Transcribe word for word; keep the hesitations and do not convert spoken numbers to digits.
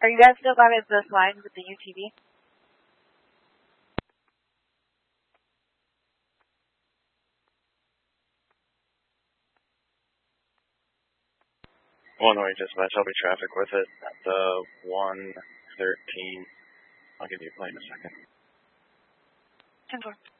Are you guys still by this line with the U T V? One-way dispatch, I'll be traffic with it at the one thirteen. I'll give you a plane in a second. ten four.